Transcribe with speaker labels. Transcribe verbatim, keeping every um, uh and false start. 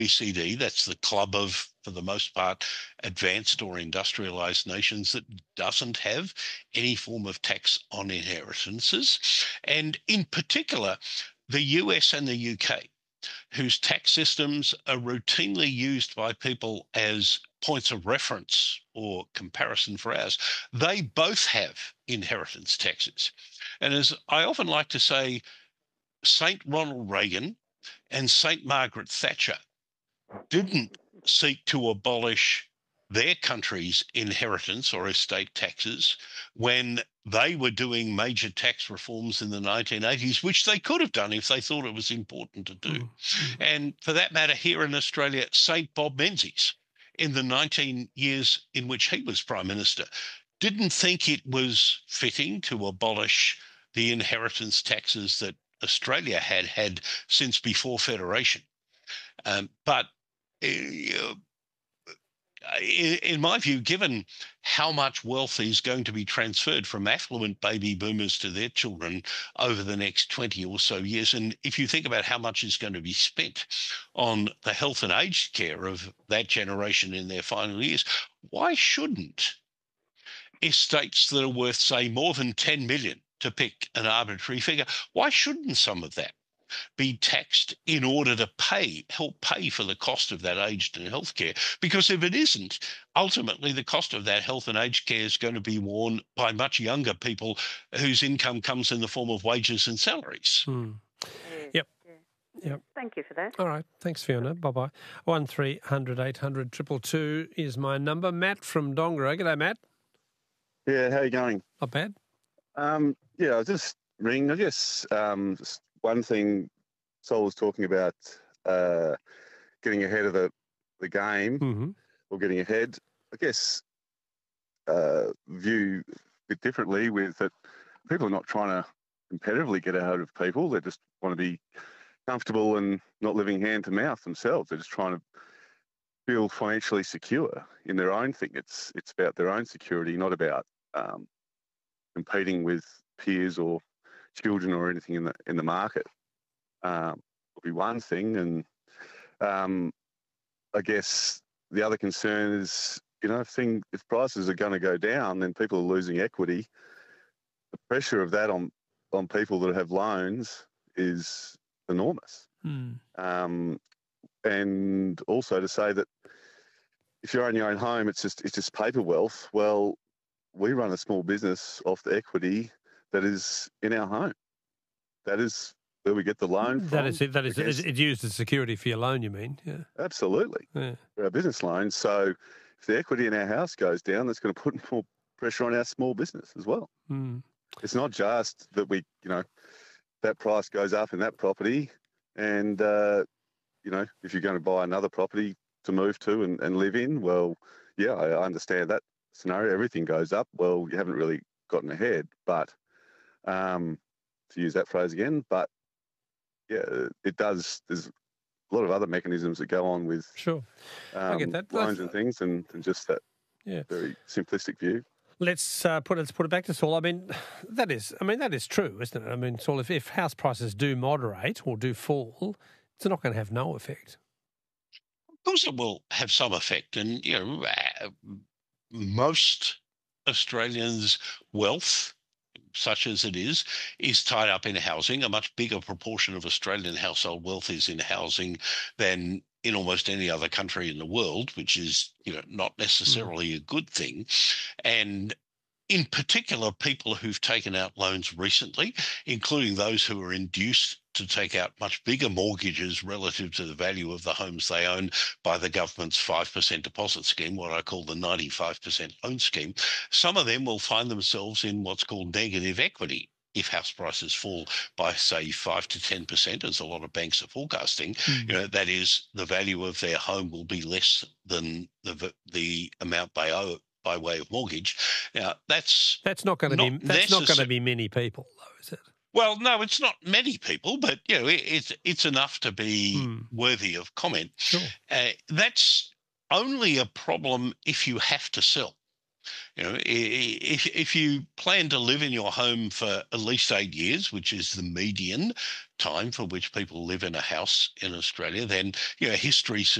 Speaker 1: B C D, that's the club of, for the most part, advanced or industrialized nations that doesn't have any form of tax on inheritances. And in particular, the U S and the U K, whose tax systems are routinely used by people as points of reference or comparison for ours, they both have inheritance taxes. And as I often like to say, Saint Ronald Reagan and Saint Margaret Thatcher didn't seek to abolish their country's inheritance or estate taxes when they were doing major tax reforms in the nineteen eighties, which they could have done if they thought it was important to do. Mm-hmm. And for that matter, here in Australia, Saint Bob Menzies, in the nineteen years in which he was Prime Minister, didn't think it was fitting to abolish the inheritance taxes that Australia had had since before Federation. Um, but uh, in my view, given how much wealth is going to be transferred from affluent baby boomers to their children over the next twenty or so years, and if you think about how much is going to be spent on the health and aged care of that generation in their final years, why shouldn't estates that are worth, say, more than ten million, to pick an arbitrary figure, why shouldn't some of that be taxed in order to pay, help pay for the cost of that aged and healthcare? Because if it isn't, ultimately the cost of that health and aged care is going to be borne by much younger people whose income comes in the form of wages and salaries.
Speaker 2: Hmm. Yep. Yep.
Speaker 3: Thank you for that.
Speaker 2: All right. Thanks, Fiona. Bye-bye. one three hundred eight hundred two two two is my number. Matt from Dongara. G'day, Matt.
Speaker 4: Yeah, how you going?
Speaker 2: Not bad.
Speaker 4: Um, yeah, I was just ringing. I guess um, just one thing Sol was talking about, uh, getting ahead of the, the game
Speaker 2: mm-hmm.
Speaker 4: or getting ahead. I guess uh, view a bit differently with that people are not trying to competitively get ahead of people. They just want to be comfortable and not living hand to mouth themselves. They're just trying to feel financially secure in their own thing. It's it's about their own security, not about um, competing with peers or children or anything in the in the market. Um, will be one thing, and um, I guess the other concern is, you know, if thing if prices are going to go down, then people are losing equity. The pressure of that on on people that have loans is enormous.
Speaker 2: Mm.
Speaker 4: Um, and also to say that if you own your own home, it's just it's just paper wealth. Well, we run a small business off the equity that is in our home. That is where we get the loan from.
Speaker 2: That is it. That is against... it's used as security for your loan, you mean? Yeah.
Speaker 4: Absolutely.
Speaker 2: Yeah.
Speaker 4: For our business loans. So if the equity in our house goes down, that's going to put more pressure on our small business as well.
Speaker 2: Mm.
Speaker 4: It's not just that we, you know, that price goes up in that property and, uh, you know, if you're going to buy another property to move to and, and live in, well, yeah, I understand that scenario. Everything goes up. Well, you haven't really gotten ahead, but um, to use that phrase again, but yeah, it does. There's a lot of other mechanisms that go on with
Speaker 2: sure.
Speaker 4: um,
Speaker 2: I get that.
Speaker 4: loans
Speaker 2: Let's,
Speaker 4: and things, and, and just that
Speaker 2: yeah.
Speaker 4: very simplistic view.
Speaker 2: Let's uh, put it. Let's put it back to Saul. I mean, that is. I mean, that is true, isn't it? I mean, Saul, if, if house prices do moderate or do fall, it's not going to have no effect.
Speaker 1: Of course, it will have some effect, and you know, uh, most Australians' wealth, such as it is, is tied up in housing. A much bigger proportion of Australian household wealth is in housing than in almost any other country in the world, which is, you know, not necessarily mm. a good thing. And in particular, people who've taken out loans recently, including those who are induced to take out much bigger mortgages relative to the value of the homes they own by the government's five percent deposit scheme, what I call the ninety-five percent loan scheme, some of them will find themselves in what's called negative equity. If house prices fall by, say, five to ten percent, as a lot of banks are forecasting, mm. you know, that is, the value of their home will be less than the the amount they owe by way of mortgage. Now, that's
Speaker 2: that's not going to be that's necess- not going to be many people, though, is it?
Speaker 1: Well, no, it's not many people, but you know, it, it's it's enough to be mm. worthy of comment.
Speaker 2: Sure.
Speaker 1: Uh, that's only a problem if you have to sell. You know, if if you plan to live in your home for at least eight years, which is the median time for which people live in a house in Australia, then you know history